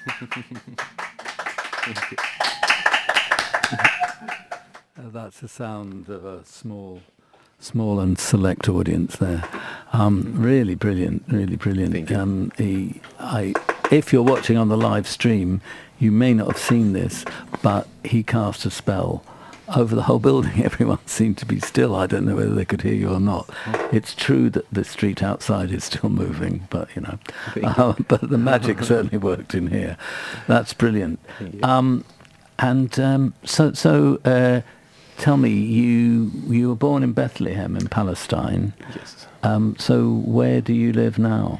Thank you. That's the sound of a small and select audience there. Really brilliant, really brilliant. Thank you. If you're watching on the live stream, you may not have seen this, but he cast a spell over the whole building. Everyone seemed to be still. I don't know whether they could hear you or not. It's true that the street outside is still moving, but but the magic certainly worked in here. That's brilliant. Thank you. Tell me, you were born in Bethlehem in Palestine. Yes. So where do you live now?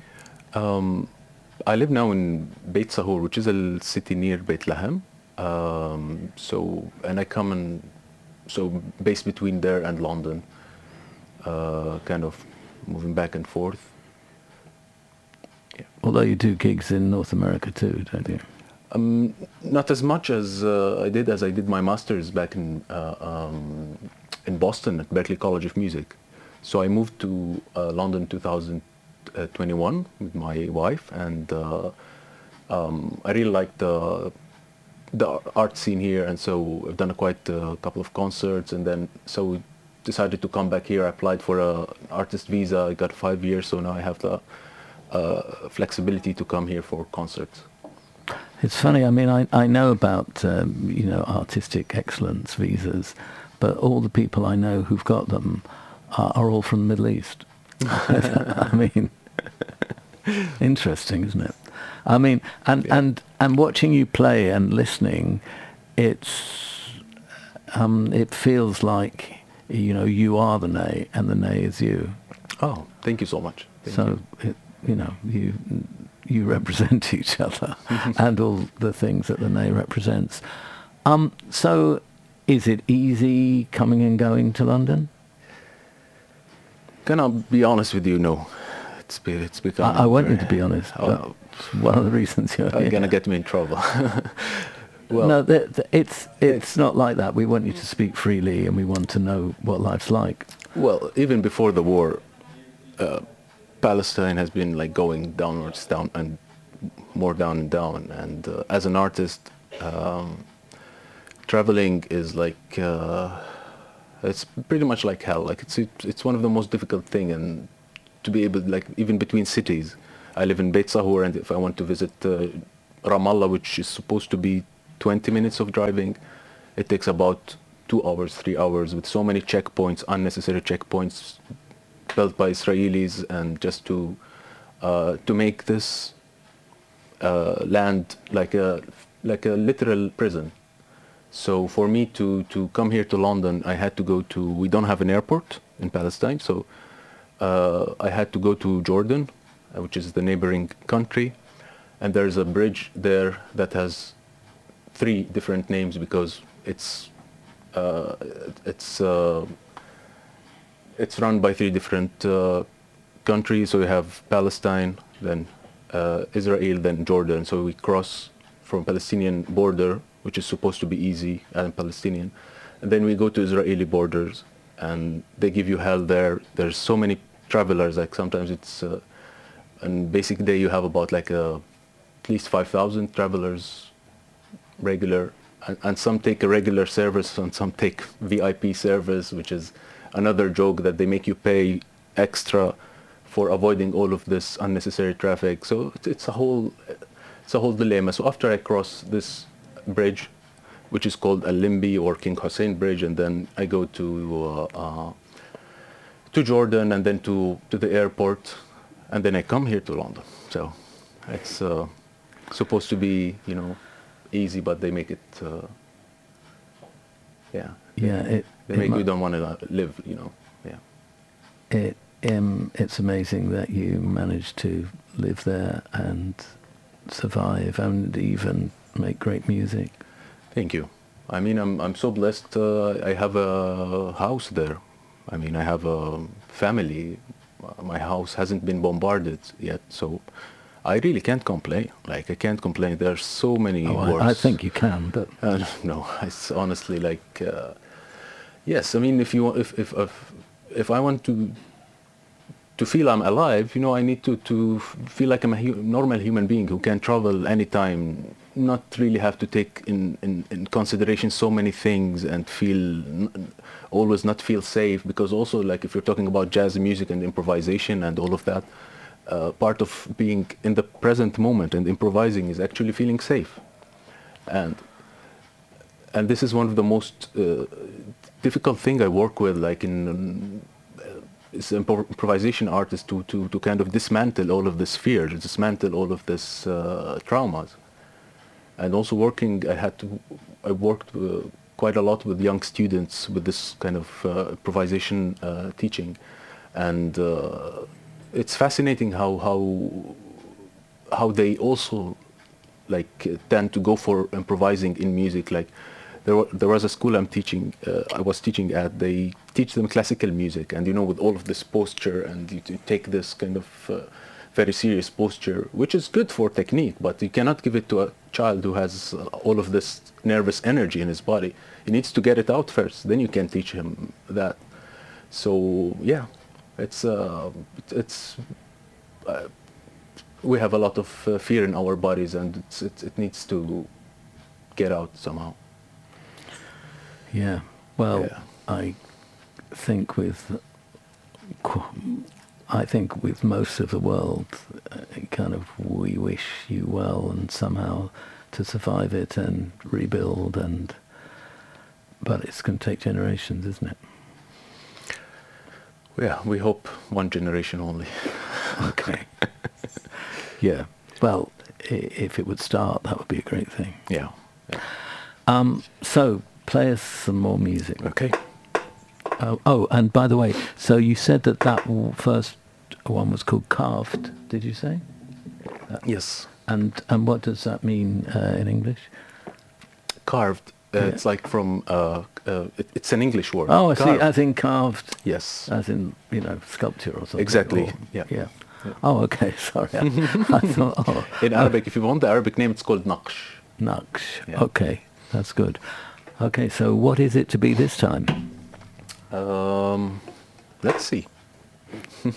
I live now in Beit Sahur, which is a city near Bethlehem. And I come based between there and London, kind of moving back and forth. Yeah. Although you do gigs in North America too, don't you? Not as much as I did my master's back in Boston at Berklee College of Music. So I moved to London 2021 with my wife, and I really liked the art scene here, and so I've done quite a couple of concerts, and then so we decided to come back here. I applied for an artist visa. I got 5 years, so now I have the flexibility to come here for concerts. It's funny. I mean, I know about artistic excellence visas, but all the people I know who've got them are all from the Middle East. I mean, interesting, isn't it? I mean, and watching you play and listening, it feels like you are the Ney and the Ney is you. Oh, thank you so much. Thank you. You represent each other and all the things that the Ney represents. So is it easy coming and going to London? Can I be honest with you? No. It's become... I want you to be honest. But one of the reasons you're going to get me in trouble. Well, no, it's not like that. We want you to speak freely, and we want to know what life's like. Well, even before the war, Palestine has been like going down and more down and down. And as an artist, traveling is like it's pretty much like hell. Like it's one of the most difficult thing, and to be able, like, even between cities. I live in Beit Sahur, and if I want to visit Ramallah, which is supposed to be 20 minutes of driving, it takes about 2 hours, 3 hours, with so many checkpoints, unnecessary checkpoints built by Israelis, and just to make this land like a literal prison. So for me to come here to London, I had to go to, we don't have an airport in Palestine, so I had to go to Jordan, which is the neighboring country, and there's a bridge there that has 3 different names because it's run by 3 different countries. So we have Palestine, then Israel, then Jordan. So we cross from Palestinian border, which is supposed to be easy, and Palestinian, and then we go to Israeli borders, and they give you hell there. There's so many travelers, like sometimes it's on basic day you have about like at least 5,000 travelers regular, and some take a regular service and some take VIP service, which is another joke that they make you pay extra for avoiding all of this unnecessary traffic. So it's a whole dilemma. So after I cross this bridge, which is called Al-Limbi or King Hussein Bridge, and then I go to Jordan, and then to the airport, and then I come here to London. So it's supposed to be, easy, but they make it, they make you don't want to live, It's amazing that you managed to live there and survive and even make great music. Thank you. I mean, I'm so blessed. I have a house there. I mean, I have a family. My house hasn't been bombarded yet, so I really can't complain. Like, I can't complain. There's so many worse. I think you can, but no, it's honestly like, yes. I mean, if I want to to feel I'm alive, I need to feel like I'm a normal human being who can travel anytime, not really have to take in consideration so many things and always not feel safe, because also, like, if you're talking about jazz music and improvisation and all of that, part of being in the present moment and improvising is actually feeling safe. And this is one of the most difficult thing I work with, like is improvisation artists, to kind of dismantle all of this fear, dismantle all of this traumas. And also I worked quite a lot with young students with this kind of improvisation teaching, and it's fascinating how they also tend to go for improvising in music. Like there was a school I was teaching at. They teach them classical music, and with all of this posture, and you take this kind of very serious posture, which is good for technique, but you cannot give it to a child who has all of this nervous energy in his body. He needs to get it out first, then you can teach him that. So yeah, we have a lot of fear in our bodies, and it needs to get out somehow. Yeah. Well, Yeah. I think with most of the world, kind of, we wish you well and somehow to survive it and rebuild, but it's going to take generations, isn't it? Yeah, we hope one generation only. Okay. Yeah. Well, if it would start, that would be a great thing. Yeah. So, play us some more music. Okay. Oh, and by the way, so you said that first one was called Carved, did you say? Yes. And what does that mean in English? Carved. It's like from. It's an English word. Oh, I see. Carved. As in carved. Yes. As in, sculpture or something. Exactly. Or, yeah. Yeah. Oh, okay. Sorry. I thought. Oh, In Arabic, if you want the Arabic name, it's called Naqsh. Naqsh. Yeah. Okay, that's good. Okay, so what is it to be this time? Let's see.